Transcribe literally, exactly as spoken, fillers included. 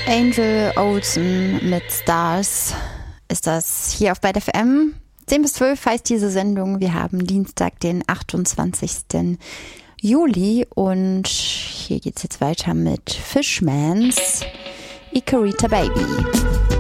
Angel Olsen mit Stars ist das hier auf Byte F M. zehn bis zwölf heißt diese Sendung. Wir haben Dienstag, den achtundzwanzigsten Juli und hier geht's jetzt weiter mit Fishmans Icarita Baby.